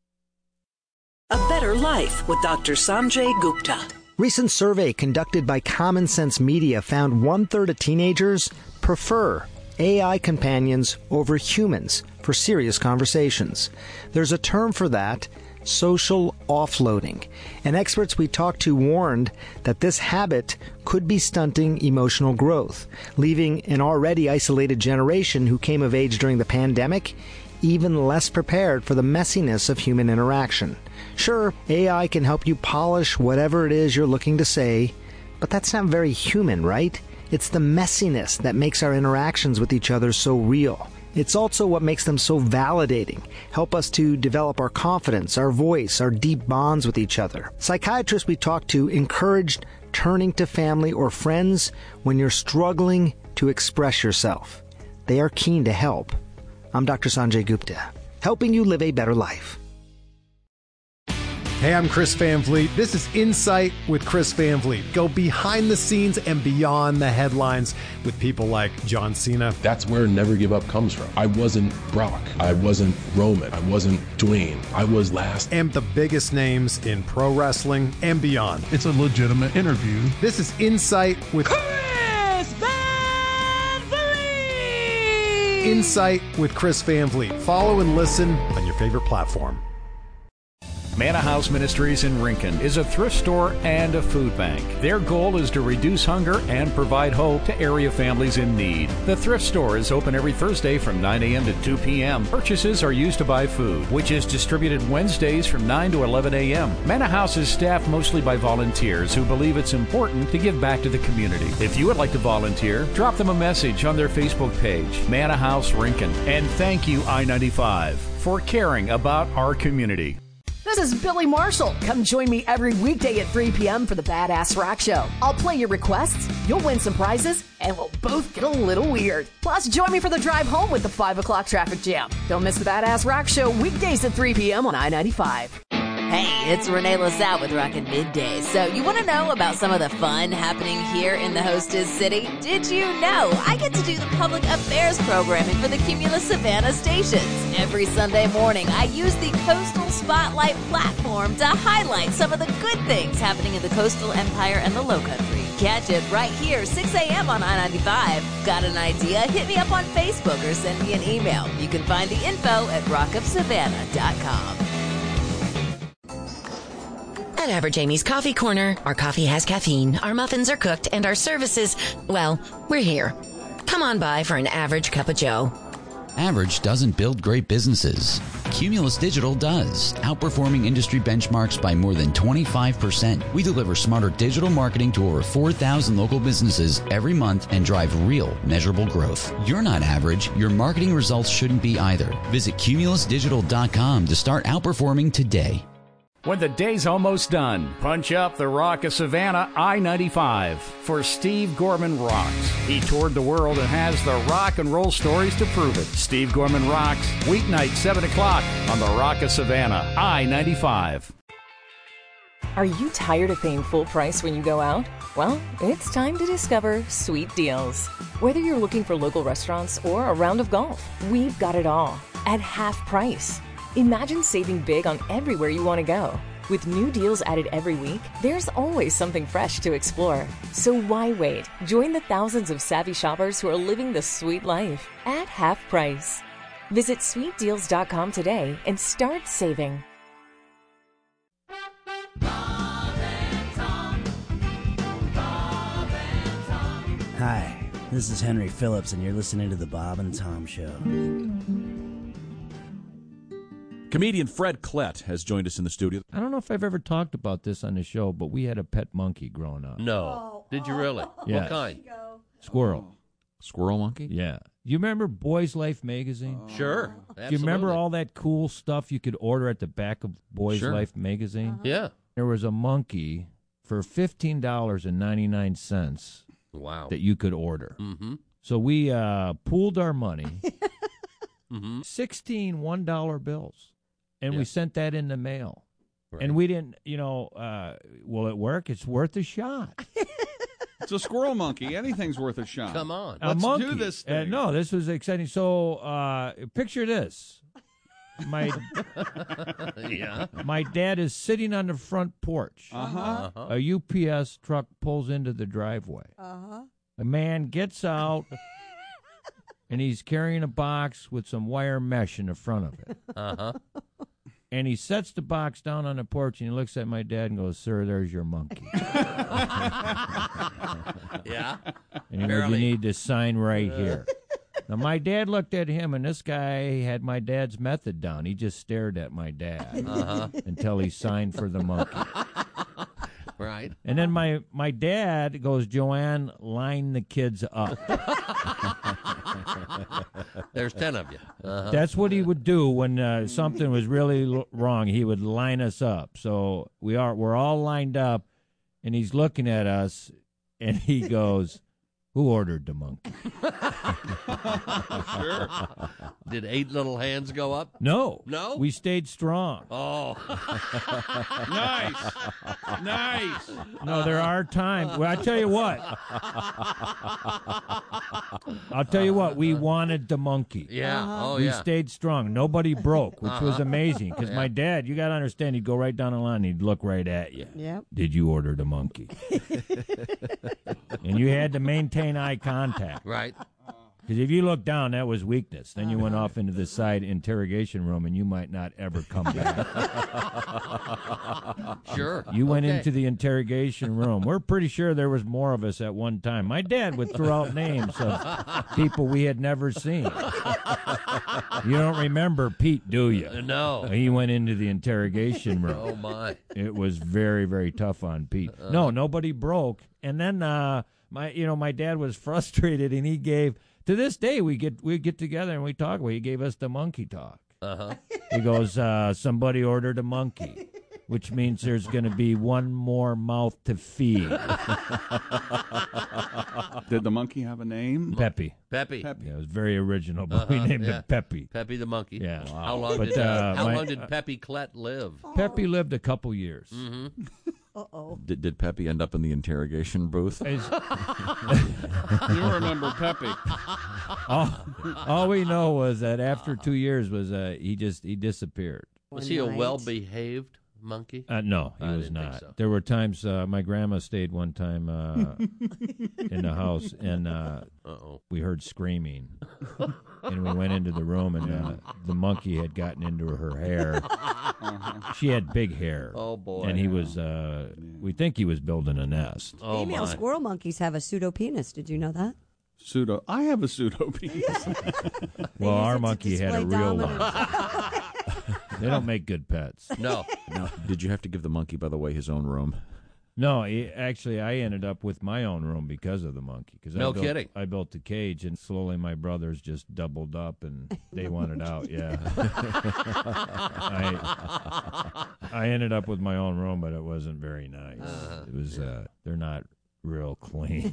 Speaker 10: A Better Life with Doctor Sanjay Gupta.
Speaker 11: Recent survey conducted by Common Sense Media found one-third of teenagers prefer A I companions over humans for serious conversations. There's a term for that, social offloading. And experts we talked to warned that this habit could be stunting emotional growth, leaving an already isolated generation who came of age during the pandemic even less prepared for the messiness of human interaction. Sure, A I can help you polish whatever it is you're looking to say, but that's not very human, right? It's the messiness that makes our interactions with each other so real. It's also what makes them so validating, help us to develop our confidence, our voice, our deep bonds with each other. Psychiatrists we talked to encouraged turning to family or friends when you're struggling to express yourself. They are keen to help. I'm Doctor Sanjay Gupta, helping you live a better life.
Speaker 12: Hey, I'm Chris Van Vliet. This is Insight with Chris Van Vliet. Go behind the scenes and beyond the headlines with people like John Cena.
Speaker 13: That's where Never Give Up comes from. I wasn't Brock. I wasn't Roman. I wasn't Dwayne. I was last.
Speaker 12: And the biggest names in pro wrestling and beyond.
Speaker 14: It's a legitimate interview.
Speaker 12: This is Insight with
Speaker 15: Chris Van Vliet.
Speaker 12: Insight with Chris Van Vliet. Follow and listen on your favorite platform.
Speaker 16: Manna House Ministries in Rincon is a thrift store and a food bank. Their goal is to reduce hunger and provide hope to area families in need. The thrift store is open every Thursday from nine a.m. to two p.m. Purchases are used to buy food, which is distributed Wednesdays from nine to eleven a.m. Manna House is staffed mostly by volunteers who believe it's important to give back to the community. If you would like to volunteer, drop them a message on their Facebook page, Manna House Rincon. And thank you, I ninety-five, for caring about our community.
Speaker 17: This is Billy Marshall. Come join me every weekday at three p.m. for the Badass Rock Show. I'll play your requests, you'll win some prizes, and we'll both get a little weird. Plus, join me for the drive home with the five o'clock traffic jam. Don't miss the Badass Rock Show weekdays at three p.m. on I ninety-five.
Speaker 18: Hey, it's Renee LaSalle with Rockin' Middays. So you want to know about some of the fun happening here in the hostess city? Did you know I get to do the public affairs programming for the Cumulus Savannah stations? Every Sunday morning, I use the Coastal Spotlight platform to highlight some of the good things happening in the coastal empire and the Lowcountry. Catch it right here, six a.m. on I ninety-five. Got an idea? Hit me up on Facebook or send me an email. You can find the info at rock of savannah dot com.
Speaker 19: At Average Amy's Coffee Corner, our coffee has caffeine, our muffins are cooked, and our services, well, we're here. Come on by for an average cup of joe.
Speaker 20: Average doesn't build great businesses.
Speaker 14: Cumulus Digital does, outperforming industry benchmarks by more than twenty-five percent. We deliver smarter digital marketing to over four thousand local businesses every month and drive real, measurable growth. You're not average. Your marketing results shouldn't be either. Visit cumulus digital dot com to start outperforming today.
Speaker 16: When the day's almost done, punch up the Rock of Savannah I ninety-five for Steve Gorman Rocks. He toured the world and has the rock and roll stories to prove it. Steve Gorman Rocks, weeknight seven o'clock on the Rock of Savannah I ninety-five.
Speaker 20: Are you tired of paying full price when you go out? Well, it's time to discover Sweet Deals. Whether you're looking for local restaurants or a round of golf, we've got it all at half price. Imagine saving big on everywhere you want to go. With new deals added every week, there's always something fresh to explore. So why wait? Join the thousands of savvy shoppers who are living the sweet life at half price. Visit sweet deals dot com today and start saving.
Speaker 7: Hi, this is Henry Phillips, and you're listening to The Bob and Tom Show.
Speaker 21: Comedian Fred Klett has joined us in the studio.
Speaker 22: I don't know if I've ever talked about this on the show, but we had a pet monkey growing up.
Speaker 23: No. Did you really?
Speaker 22: Yes.
Speaker 23: What kind?
Speaker 22: Squirrel.
Speaker 21: Squirrel monkey?
Speaker 22: Yeah. You remember Boys Life magazine?
Speaker 23: Sure.
Speaker 22: Do you remember
Speaker 23: Absolutely.
Speaker 22: all that cool stuff you could order at the back of Boys
Speaker 23: Sure.
Speaker 22: Life magazine?
Speaker 23: Yeah.
Speaker 22: There was a monkey for fifteen dollars and ninety-nine cents
Speaker 23: Wow.
Speaker 22: that you could order.
Speaker 23: Mm-hmm.
Speaker 22: So we uh, pooled our money,
Speaker 23: Mm-hmm.
Speaker 22: sixteen one-dollar bills, and
Speaker 23: Yeah.
Speaker 22: we sent that in the mail.
Speaker 23: Right.
Speaker 22: And we didn't, you know, uh, will it work? It's worth a shot.
Speaker 24: It's a squirrel monkey. Anything's worth a shot.
Speaker 23: Come on.
Speaker 22: A
Speaker 24: Let's
Speaker 22: monkey.
Speaker 24: do this
Speaker 22: Uh,
Speaker 24: thing.
Speaker 22: no, this was exciting. So uh, picture this. My
Speaker 23: Yeah.
Speaker 22: my dad is sitting on the front porch.
Speaker 24: Uh-huh.
Speaker 23: Uh-huh.
Speaker 22: A U P S truck pulls into the driveway.
Speaker 1: Uh-huh.
Speaker 22: A man gets out, and he's carrying a box with some wire mesh in the front of it.
Speaker 23: Uh-huh.
Speaker 22: And he sets the box down on the porch, and he looks at my dad and goes, "Sir, there's your monkey."
Speaker 23: Yeah.
Speaker 22: And he goes,
Speaker 23: Barely.
Speaker 22: "You need to sign right here." Now, my dad looked at him, and this guy had my dad's method down. He just stared at my dad
Speaker 23: Uh-huh.
Speaker 22: until he signed for the monkey.
Speaker 23: Right.
Speaker 22: And then my, my dad goes, "Joanne, line the kids up."
Speaker 23: There's ten of you. Uh-huh.
Speaker 22: That's what he would do when uh, something was really l- wrong. He would line us up. So we are we're all lined up, and he's looking at us, and he goes, "Who ordered the monkey?"
Speaker 23: Sure. Did eight little hands go up?
Speaker 22: No,
Speaker 23: No?
Speaker 22: we stayed strong.
Speaker 23: Oh.
Speaker 24: Nice. Nice.
Speaker 22: No, there are times. Well, I tell you what. I'll tell you what. We wanted the monkey.
Speaker 23: Yeah. Oh,
Speaker 22: we
Speaker 23: yeah.
Speaker 22: stayed strong. Nobody broke, which was
Speaker 23: Uh-huh.
Speaker 22: amazing. Because
Speaker 23: Yeah.
Speaker 22: my dad, you got to understand, he'd go right down the line and he'd look right at you.
Speaker 1: Yep.
Speaker 22: Did you order the monkey? And you had to maintain eye contact.
Speaker 23: Right.
Speaker 22: Because if you look down, that was weakness. Then you went off into the side interrogation room, and you might not ever come back.
Speaker 23: Sure.
Speaker 22: You went
Speaker 23: Okay.
Speaker 22: into the interrogation room. We're pretty sure there was more of us at one time. My dad would throw out names of people we had never seen. You don't remember Pete, do you?
Speaker 23: No.
Speaker 22: He went into the interrogation room.
Speaker 23: Oh, my.
Speaker 22: It was very, very tough on Pete.
Speaker 23: Uh-uh.
Speaker 22: No, nobody broke. And then uh, my, you know, my dad was frustrated, and he gave. To this day, we get we get together and we talk. Well, he gave us the monkey talk.
Speaker 23: Uh-huh.
Speaker 22: He goes, uh, "Somebody ordered a monkey," which means there's going to be one more mouth to feed.
Speaker 24: Did the monkey have a name?
Speaker 22: Peppy.
Speaker 23: Peppy.
Speaker 22: Yeah, it was very original, but we
Speaker 23: Uh-huh,
Speaker 22: named
Speaker 23: yeah.
Speaker 22: him Peppy.
Speaker 23: Peppy the monkey.
Speaker 22: Yeah.
Speaker 23: How long
Speaker 22: But,
Speaker 23: did uh,
Speaker 22: uh,
Speaker 23: How
Speaker 22: my-
Speaker 23: long did Peppy Klett live?
Speaker 22: Peppy lived a couple years.
Speaker 23: Mm-hmm.
Speaker 1: Uh-oh.
Speaker 21: Did, did Peppy end up in the interrogation booth?
Speaker 24: You remember Peppy.
Speaker 22: all, all we know was that after two years was uh, he just he disappeared.
Speaker 23: Was he a well-behaved monkey?
Speaker 22: Uh, no, he
Speaker 23: I
Speaker 22: was
Speaker 23: didn't think
Speaker 22: not.
Speaker 23: so.
Speaker 22: There were times uh, my grandma stayed one time uh, in the house, and uh,
Speaker 23: Uh-oh.
Speaker 22: we heard screaming, and we went into the room, and uh, the monkey had gotten into her hair. She had big hair.
Speaker 23: Oh, boy.
Speaker 22: And he was. Uh, we think he was building a nest.
Speaker 23: Oh,
Speaker 1: Female
Speaker 23: my.
Speaker 1: squirrel monkeys have a pseudopenis. Did you know that?
Speaker 24: Pseudo. I have a pseudo penis.
Speaker 22: Well,
Speaker 1: use
Speaker 22: our
Speaker 1: it to
Speaker 22: monkey had a
Speaker 1: display
Speaker 22: real
Speaker 1: dominance.
Speaker 22: one. They don't make good pets.
Speaker 23: No.
Speaker 21: Now, did you have to give the monkey, by the way, his own room?
Speaker 22: No, he, actually, I ended up with my own room because of the monkey. Cause
Speaker 23: No
Speaker 22: I built,
Speaker 23: kidding.
Speaker 22: I built the cage, and slowly my brothers just doubled up, and they wanted out. Yeah, I I ended up with my own room, but it wasn't very nice.
Speaker 23: Uh,
Speaker 22: it was. Uh, they're not real clean.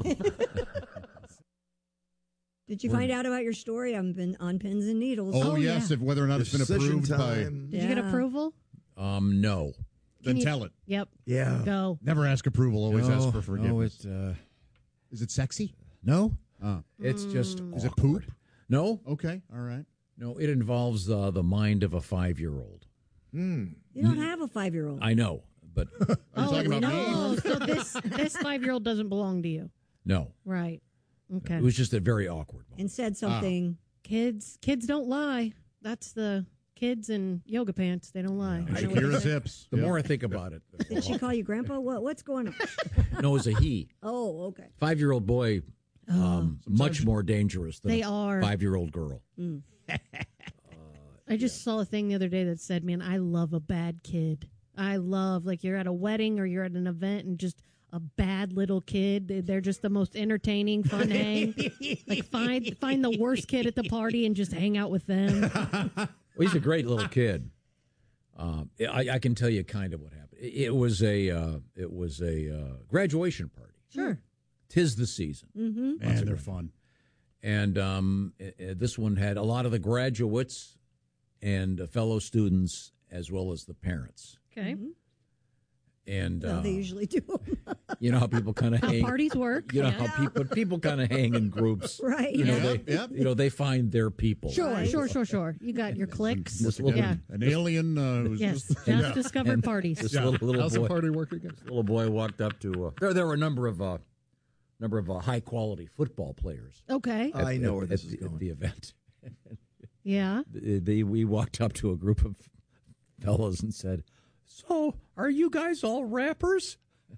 Speaker 1: Did you find out about your story on, pin- on Pins and Needles?
Speaker 2: Oh, yes, if whether or not it's been
Speaker 3: Decision
Speaker 2: approved by.
Speaker 3: time.
Speaker 4: Did you get approval?
Speaker 2: Um, no. Then
Speaker 4: you-
Speaker 2: tell it.
Speaker 4: Yep.
Speaker 3: Yeah.
Speaker 4: Go.
Speaker 2: Never ask approval. Always
Speaker 3: No,
Speaker 2: ask for forgiveness.
Speaker 3: No, it, uh,
Speaker 2: Is it sexy?
Speaker 3: no.
Speaker 2: Oh.
Speaker 3: It's just.
Speaker 2: Is it
Speaker 3: awkward.
Speaker 2: poop?
Speaker 3: No.
Speaker 2: Okay. All right.
Speaker 3: No, it involves uh, the mind of a five-year-old.
Speaker 1: You don't have a five-year-old.
Speaker 3: I know, but
Speaker 2: Are you
Speaker 4: Oh,
Speaker 2: talking about
Speaker 4: no.
Speaker 2: me?
Speaker 4: So this this five year old doesn't belong to you.
Speaker 3: no.
Speaker 4: Right. Okay.
Speaker 3: It was just a very awkward moment.
Speaker 1: And said something.
Speaker 4: Kids kids don't lie. That's the kids in yoga pants. They don't lie. I know what
Speaker 2: Shakira's
Speaker 4: they say.
Speaker 2: hips.
Speaker 3: The
Speaker 2: Yeah.
Speaker 3: more I think about it, the
Speaker 1: Did she call you Grandpa? What What's going on?
Speaker 3: no, it was a he.
Speaker 1: Oh, okay.
Speaker 3: Five-year-old boy, um, much more dangerous than
Speaker 4: They
Speaker 3: a
Speaker 4: are.
Speaker 3: five-year-old girl.
Speaker 1: Mm.
Speaker 4: I just saw a thing the other day that said, man, I love a bad kid. I love, like, you're at a wedding or you're at an event and just a bad little kid. They- They're just the most entertaining, fun hang. Like, find find the worst kid at the party and just hang out with them.
Speaker 3: Well, he's a great little kid. Um, I, I can tell you kind of what happened. It, it was a uh, it was a uh, graduation party.
Speaker 1: Sure.
Speaker 3: Tis the season,
Speaker 1: Mm-hmm.
Speaker 2: Man, they're fun.
Speaker 3: and um, uh, uh, this one had a lot of the graduates and uh, fellow students as well as the parents.
Speaker 4: Okay.
Speaker 3: And
Speaker 1: Well,
Speaker 3: uh,
Speaker 1: they usually do.
Speaker 3: you know how people kind of
Speaker 4: How
Speaker 3: hang.
Speaker 4: parties work.
Speaker 3: You know
Speaker 4: yeah.
Speaker 3: how people people kind of hang in groups.
Speaker 1: Right.
Speaker 3: You know
Speaker 2: Yeah.
Speaker 3: they
Speaker 2: Yep.
Speaker 3: you know they find their people.
Speaker 4: Sure,
Speaker 1: Right.
Speaker 4: sure, sure, sure. You got your clicks.
Speaker 3: This little
Speaker 4: Yeah.
Speaker 2: An alien uh, who's
Speaker 4: Yes.
Speaker 2: just.
Speaker 4: Just discovered parties.
Speaker 3: This
Speaker 2: Yeah.
Speaker 3: little, little
Speaker 2: How's
Speaker 3: boy.
Speaker 2: the party work again?
Speaker 3: Little boy walked up to. Uh, there, there were a number of uh, number of uh, high quality football players.
Speaker 4: Okay.
Speaker 3: at- I at- know where at this is the, going. At the event.
Speaker 4: Yeah.
Speaker 3: They, they- we walked up to a group of fellows and said, "So, are you guys all rappers?"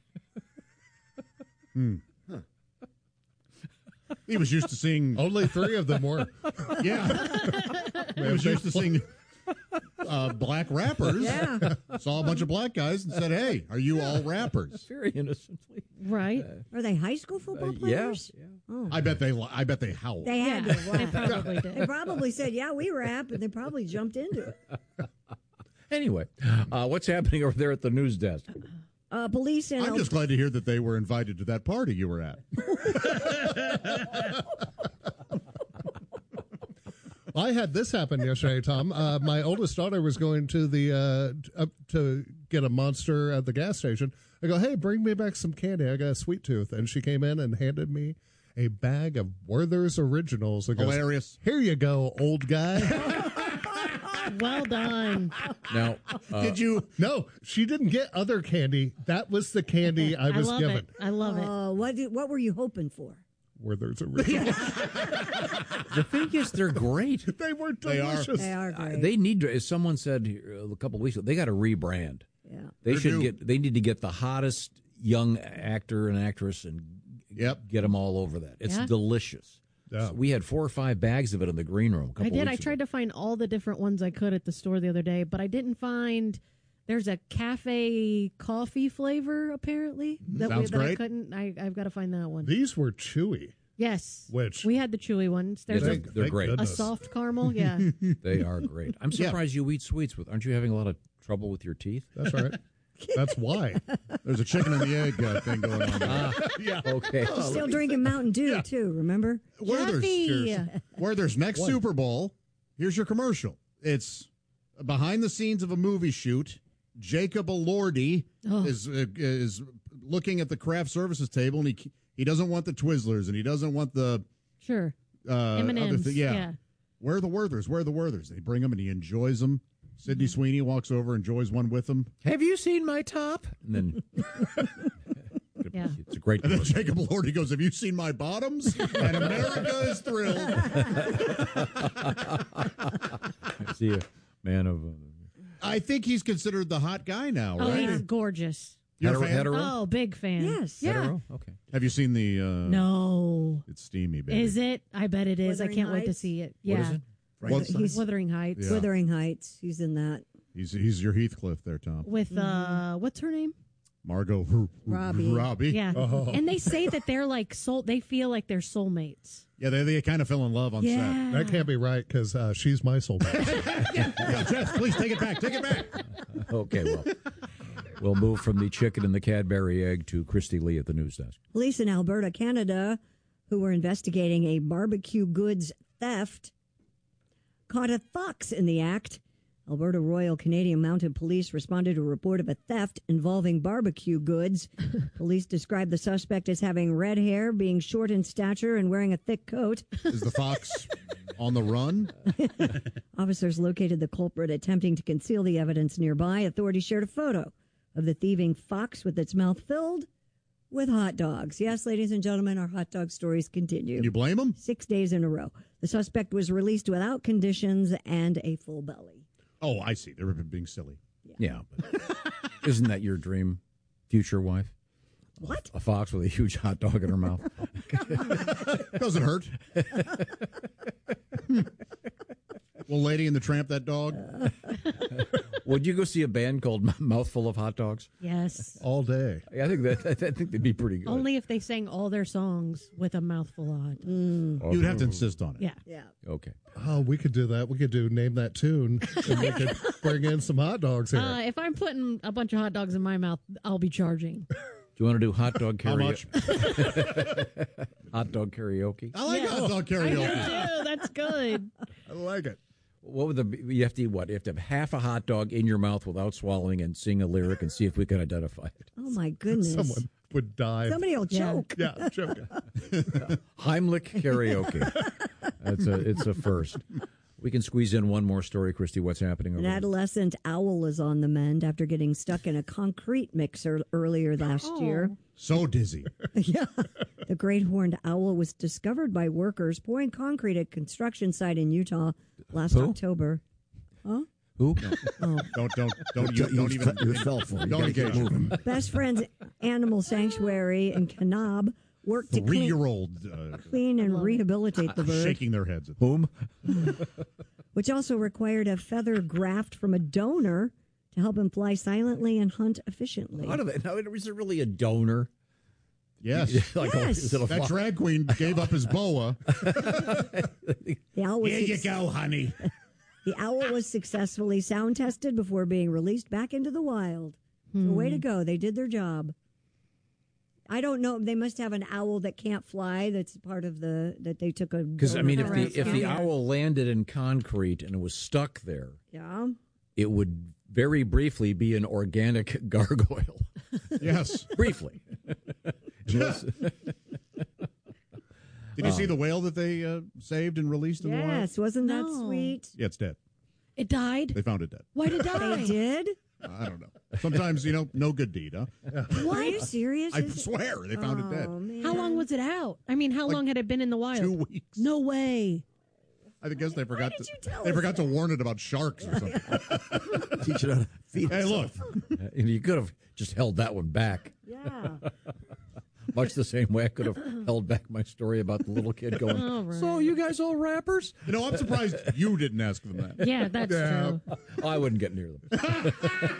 Speaker 2: Hmm. He was used to seeing.
Speaker 5: Only three of them were.
Speaker 2: Yeah. He was used to seeing uh, black rappers.
Speaker 1: Yeah.
Speaker 2: Saw a bunch of black guys and said, "Hey, are you all rappers?"
Speaker 3: Very innocently.
Speaker 4: Right.
Speaker 1: Are they high school football
Speaker 3: Uh, yeah,
Speaker 1: players?
Speaker 3: yeah.
Speaker 1: Oh.
Speaker 2: I bet they. I bet they howled.
Speaker 1: They had
Speaker 4: Yeah,
Speaker 1: to.
Speaker 4: they
Speaker 1: Wow.
Speaker 4: probably did.
Speaker 1: They probably said, yeah, we rap, and they probably jumped into it.
Speaker 3: Anyway, uh, what's happening over there at the news desk?
Speaker 1: Uh, police in
Speaker 2: I'm
Speaker 1: El-
Speaker 2: just glad to hear that they were invited to that party you were at.
Speaker 5: I had this happen yesterday, Tom. Uh, my oldest daughter was going to the uh, up to get a Monster at the gas station. I go, hey, bring me back some candy. I got a sweet tooth. And she came in and handed me a bag of Werther's Originals. And goes,
Speaker 2: Hilarious.
Speaker 5: Here you go, old guy.
Speaker 4: Well done.
Speaker 3: Now, uh,
Speaker 2: Did you?
Speaker 5: No, she didn't get other candy. That was the candy I
Speaker 4: I
Speaker 5: was
Speaker 4: love
Speaker 5: given.
Speaker 4: it. I love it.
Speaker 1: Uh, what, did, what were you hoping for?
Speaker 5: Werther's Originals.
Speaker 3: the thing is, they're great.
Speaker 5: They were
Speaker 2: They are.
Speaker 5: delicious.
Speaker 1: They are
Speaker 3: Uh,
Speaker 1: great.
Speaker 3: they need to, as someone said here a couple of weeks ago, they got to rebrand.
Speaker 1: yeah.
Speaker 3: They
Speaker 2: They
Speaker 3: should
Speaker 2: do.
Speaker 3: get. They need to get the hottest young actor and actress and
Speaker 2: Yep.
Speaker 3: get them all over that. It's
Speaker 4: Yeah.
Speaker 3: delicious.
Speaker 5: Yeah.
Speaker 3: So we had four or five bags of it in the green room. A couple
Speaker 4: I did. I
Speaker 3: weeks
Speaker 4: tried
Speaker 3: ago.
Speaker 4: to find all the different ones I could at the store the other day, but I didn't find. There's a cafe coffee flavor apparently that, we,
Speaker 2: Sounds
Speaker 4: that I
Speaker 2: great.
Speaker 4: couldn't. I, I've got to find that one.
Speaker 5: These were chewy.
Speaker 4: Yes,
Speaker 5: Which?
Speaker 4: we had the chewy ones.
Speaker 3: Yeah,
Speaker 4: There's
Speaker 3: they're,
Speaker 4: a,
Speaker 3: they're
Speaker 5: Thank
Speaker 3: great.
Speaker 4: a
Speaker 5: goodness.
Speaker 4: soft caramel. Yeah,
Speaker 3: They are great. I'm
Speaker 2: Yeah.
Speaker 3: surprised you eat sweets with. Aren't you having a lot of trouble with your teeth?
Speaker 5: That's right. That's why.
Speaker 2: There's a chicken and the egg uh, thing going on there.
Speaker 3: Ah,
Speaker 5: Yeah.
Speaker 3: okay.
Speaker 1: He's still drinking Mountain Dew, too, remember?
Speaker 2: Werther's,
Speaker 4: Jeffy!
Speaker 2: cheers. Werther's next
Speaker 5: What?
Speaker 2: Super Bowl. Here's your commercial. It's behind the scenes of a movie shoot. Jacob Elordi
Speaker 4: Oh.
Speaker 2: is uh, is looking at the craft services table, and he he doesn't want the Twizzlers, and he doesn't want the
Speaker 4: sure.
Speaker 2: uh,
Speaker 4: M and
Speaker 2: other
Speaker 4: M's.
Speaker 2: thing. Yeah.
Speaker 4: Yeah.
Speaker 2: Where are the Werthers? Where are the Werthers? They bring them, and he enjoys them. Sydney Sweeney walks over, enjoys one with him.
Speaker 3: Have you seen my top? And then
Speaker 4: Yeah.
Speaker 3: it's a great.
Speaker 2: And then
Speaker 3: commercial.
Speaker 2: Jacob Elordi goes, "Have you seen my bottoms?" And America is thrilled.
Speaker 3: See a man of. Uh,
Speaker 2: I think he's considered the hot guy now,
Speaker 4: Oh,
Speaker 2: right?
Speaker 4: he's gorgeous.
Speaker 2: You're a
Speaker 3: Hetero-
Speaker 2: fan?
Speaker 3: hetero?
Speaker 4: Oh, big fan.
Speaker 1: Yes.
Speaker 4: Yeah.
Speaker 3: hetero? Okay.
Speaker 2: Have you seen the? Uh,
Speaker 4: No.
Speaker 2: It's steamy, baby.
Speaker 4: Is it? I bet it is.
Speaker 1: Wuthering
Speaker 4: I can't wait to
Speaker 1: Heights?
Speaker 4: see it.
Speaker 3: What
Speaker 4: Yeah.
Speaker 3: is it?
Speaker 2: Frankenstein?
Speaker 1: He's
Speaker 4: Wuthering Heights.
Speaker 2: Yeah.
Speaker 1: Wuthering Heights. He's in that.
Speaker 2: He's he's your Heathcliff there, Tom.
Speaker 4: With uh, what's her name?
Speaker 2: Margot R-
Speaker 1: Robbie.
Speaker 2: Robbie.
Speaker 4: Yeah,
Speaker 2: Oh.
Speaker 4: and they say that they're like soul. They feel like they're soulmates.
Speaker 2: Yeah, they, they kind of fell in love on
Speaker 4: Yeah.
Speaker 2: set.
Speaker 5: That can't be right because uh, she's my soulmate.
Speaker 2: Yeah, Jeff, please take it back. Take it back.
Speaker 3: Okay, well, we'll move from the chicken and the Cadbury egg to Christy Lee at the news desk.
Speaker 1: Police in Alberta, Canada, who were investigating a barbecue goods theft, caught a fox in the act. Alberta Royal Canadian Mounted Police responded to a report of a theft involving barbecue goods. Police described the suspect as having red hair, being short in stature, and wearing a thick coat.
Speaker 2: Is the fox on the run?
Speaker 1: Officers located the culprit attempting to conceal the evidence nearby. Authorities shared a photo of the thieving fox with its mouth filled with hot dogs. Yes, ladies and gentlemen, our hot dog stories continue.
Speaker 2: Can you blame him?
Speaker 1: Six days in a row. The suspect was released without conditions and a full belly.
Speaker 2: Oh, I see. They were being silly.
Speaker 3: Yeah, but isn't that your dream, future wife?
Speaker 1: What?
Speaker 3: A fox with a huge hot dog in her mouth.
Speaker 2: Doesn't hurt. Well, Lady and the Tramp, that dog.
Speaker 3: Would you go see a band called Mouthful of Hot Dogs?
Speaker 4: Yes.
Speaker 5: All day.
Speaker 3: I think that I think they'd be pretty good.
Speaker 4: Only if they sang all their songs with a mouthful of hot.
Speaker 1: Mm.
Speaker 2: You'd have to insist on it.
Speaker 4: Yeah.
Speaker 1: Yeah.
Speaker 3: Okay.
Speaker 5: Oh, we could do that. We could do Name That Tune, and we could bring in some hot dogs here.
Speaker 4: Uh, if I'm putting a bunch of hot dogs in my mouth, I'll be charging.
Speaker 3: Do you want to do hot dog
Speaker 2: How
Speaker 3: karaoke? Hot dog karaoke?
Speaker 2: I like
Speaker 4: Yeah.
Speaker 2: hot dog
Speaker 4: I
Speaker 2: karaoke.
Speaker 4: do too. That's good.
Speaker 2: I like it.
Speaker 3: What would the you have to eat what? You have to have half a hot dog in your mouth without swallowing and sing a lyric and see if we can identify it.
Speaker 1: Oh, my goodness.
Speaker 5: Someone would die.
Speaker 1: Somebody will
Speaker 4: Yeah.
Speaker 1: choke.
Speaker 5: Yeah, choke.
Speaker 3: Heimlich karaoke. That's a it's a first. We can squeeze in one more story, Christy. What's happening over
Speaker 1: An
Speaker 3: there?
Speaker 1: adolescent owl is on the mend after getting stuck in a concrete mixer earlier last
Speaker 4: Oh.
Speaker 1: year.
Speaker 2: So dizzy.
Speaker 1: Yeah. The great horned owl was discovered by workers pouring concrete at a construction site in Utah last
Speaker 3: Who?
Speaker 1: October. Huh?
Speaker 3: Who?
Speaker 1: Oh.
Speaker 2: Don't don't don't you, don't even
Speaker 3: Your cell phone.
Speaker 2: don't engage.
Speaker 1: Best Friends Animal Sanctuary in Kanab worked to clean,
Speaker 2: Three-year-old uh,
Speaker 1: clean and rehabilitate the bird,
Speaker 2: shaking their heads. At
Speaker 3: Whom?
Speaker 1: which also required a feather graft from a donor to help him fly silently and hunt efficiently.
Speaker 3: How do they? Now, is it really a donor?
Speaker 2: Yes.
Speaker 3: Like,
Speaker 1: Yes.
Speaker 3: Is it a
Speaker 2: That
Speaker 3: fo-
Speaker 2: drag queen gave up his boa.
Speaker 1: The owl was
Speaker 2: Here you
Speaker 1: suc-
Speaker 2: go, honey.
Speaker 1: The owl was successfully sound tested before being released back into the wild. So way to go. They did their job. I don't know. They must have an owl that can't fly. That's part of the that they took a.
Speaker 3: Because I mean, if
Speaker 1: donor
Speaker 3: the if
Speaker 1: from.
Speaker 3: the owl landed in concrete and it was stuck there,
Speaker 1: Yeah.
Speaker 3: it would very briefly be an organic gargoyle.
Speaker 2: Yes.
Speaker 3: Briefly. Unless-
Speaker 2: Did you see the whale that they uh, saved and released in the wild?
Speaker 1: Yes. Wasn't that
Speaker 4: No.
Speaker 1: sweet?
Speaker 2: Yeah, it's dead.
Speaker 4: It died.
Speaker 2: They found it dead.
Speaker 4: Why did it die?
Speaker 1: They did?
Speaker 2: I don't know. Sometimes, you know, no good deed, huh?
Speaker 1: Are you serious?
Speaker 2: I
Speaker 1: Is it-
Speaker 2: swear they found it dead.
Speaker 1: Oh, man.
Speaker 4: How long was it out? I mean, how
Speaker 2: Like
Speaker 4: long had it been in the wild?
Speaker 2: Two weeks.
Speaker 4: No way.
Speaker 2: I guess they forgot
Speaker 1: did
Speaker 2: to
Speaker 1: you tell
Speaker 2: they
Speaker 1: us
Speaker 2: forgot to warn it about sharks or something.
Speaker 3: Teach it how to feed
Speaker 2: Hey, look.
Speaker 3: itself. You could have just held that one back.
Speaker 1: Yeah.
Speaker 3: Much the same way I could have held back my story about the little kid going,
Speaker 4: All right.
Speaker 3: so you guys all rappers?
Speaker 2: You know, I'm surprised you didn't ask them that.
Speaker 4: Yeah, that's
Speaker 5: Yeah.
Speaker 4: true.
Speaker 3: I wouldn't get near them.